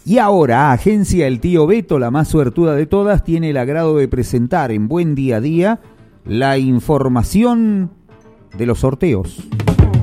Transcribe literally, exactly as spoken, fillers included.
Y ahora, Agencia El Tío Beto, la más suertuda de todas, tiene el agrado de presentar en Buen Día a Día la información de los sorteos.